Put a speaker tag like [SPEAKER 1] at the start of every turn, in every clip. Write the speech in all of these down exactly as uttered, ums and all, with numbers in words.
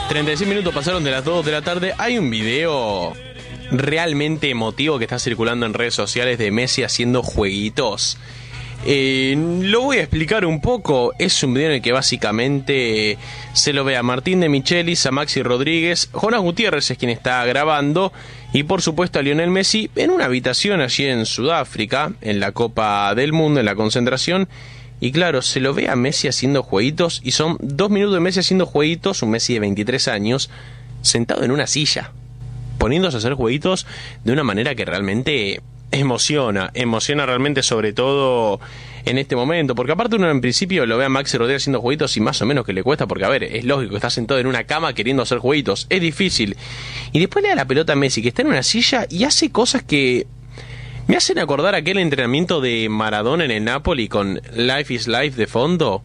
[SPEAKER 1] treinta y seis minutos pasaron de las dos de la tarde. Hay un video realmente emotivo que está circulando en redes sociales de Messi haciendo jueguitos. Eh, lo voy a explicar un poco. Es un video en el que básicamente se lo ve a Martín de Michelis, a Maxi Rodríguez, Jonas Gutiérrez es quien está grabando, y por supuesto a Lionel Messi en una habitación allí en Sudáfrica, en la Copa del Mundo, en la concentración. Y claro, se lo ve a Messi haciendo jueguitos, y son dos minutos de Messi haciendo jueguitos, un Messi de veintitrés años, sentado en una silla, poniéndose a hacer jueguitos de una manera que realmente emociona, emociona realmente, sobre todo en este momento, porque aparte uno en principio lo ve a Maxi Rodríguez haciendo jueguitos y más o menos que le cuesta, porque a ver, es lógico, está sentado en una cama queriendo hacer jueguitos, es difícil, y después le da la pelota a Messi, que está en una silla y hace cosas que me hacen acordar aquel entrenamiento de Maradona en el Napoli con Life is Life de fondo.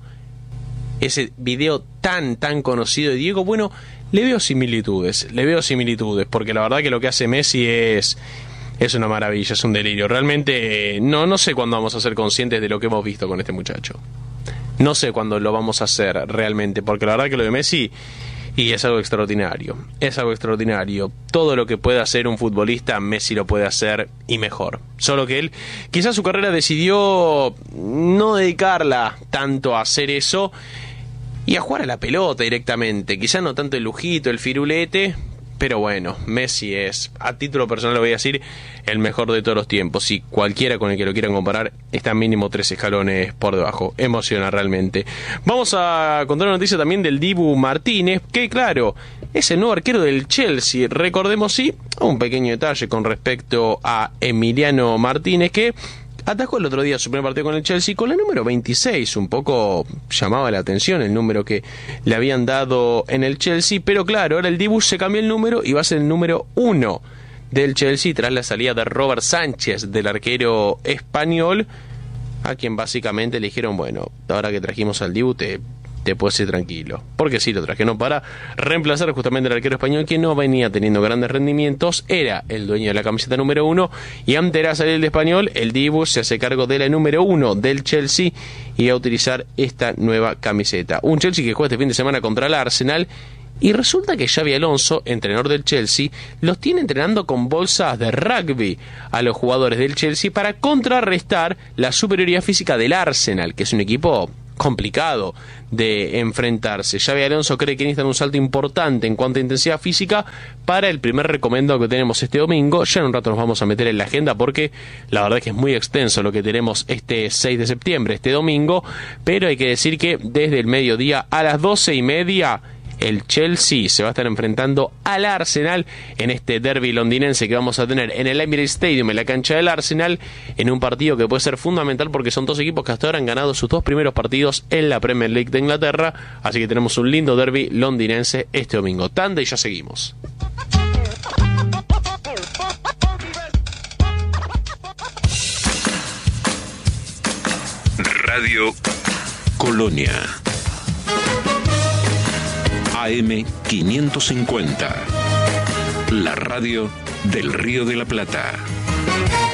[SPEAKER 1] Ese video tan, tan conocido de Diego. Bueno, le veo similitudes, le veo similitudes, porque la verdad que lo que hace Messi es, es una maravilla, es un delirio. Realmente no, no sé cuándo vamos a ser conscientes de lo que hemos visto con este muchacho. No sé cuándo lo vamos a hacer realmente, porque la verdad que lo de Messi... Y es algo extraordinario, es algo extraordinario. Todo lo que puede hacer un futbolista, Messi lo puede hacer y mejor. Solo que él, quizás su carrera decidió no dedicarla tanto a hacer eso y a jugar a la pelota directamente. Quizás no tanto el lujito, el firulete, pero bueno, Messi es, a título personal lo voy a decir, el mejor de todos los tiempos. Y cualquiera con el que lo quieran comparar está mínimo tres escalones por debajo. Emociona realmente. Vamos a contar una noticia también del Dibu Martínez, que claro, es el nuevo arquero del Chelsea. Recordemos, sí, un pequeño detalle con respecto a Emiliano Martínez, que atajó el otro día su primer partido con el Chelsea con la número veintiséis. Un poco llamaba la atención el número que le habían dado en el Chelsea, pero claro, ahora el Dibu se cambió el número y va a ser el número uno del Chelsea tras la salida de Robert Sánchez, del arquero español, a quien básicamente le dijeron, bueno, ahora que trajimos al Dibu te, te puedes ir tranquilo, porque sí, lo trajeron para reemplazar justamente al arquero español, que no venía teniendo grandes rendimientos, era el dueño de la camiseta número uno, y antes de salir el español, el Dibu se hace cargo de la número uno del Chelsea y a utilizar esta nueva camiseta. Un Chelsea que juega este fin de semana contra el Arsenal, y resulta que Xabi Alonso, entrenador del Chelsea, los tiene entrenando con bolsas de rugby a los jugadores del Chelsea para contrarrestar la superioridad física del Arsenal, que es un equipo complicado de enfrentarse. Xabi Alonso cree que necesitan un salto importante en cuanto a intensidad física para el primer recomendado que tenemos este domingo. Ya en un rato nos vamos a meter en la agenda, porque la verdad es que es muy extenso lo que tenemos este seis de septiembre, este domingo, pero hay que decir que desde el mediodía a las doce y media el Chelsea se va a estar enfrentando al Arsenal en este derbi londinense que vamos a tener en el Emirates Stadium, en la cancha del Arsenal, en un partido que puede ser fundamental porque son dos equipos que hasta ahora han ganado sus dos primeros partidos en la Premier League de Inglaterra, así que tenemos un lindo derbi londinense este domingo. Tanda y ya seguimos.
[SPEAKER 2] Radio Colonia A M quinientos cincuenta, la radio del Río de la Plata.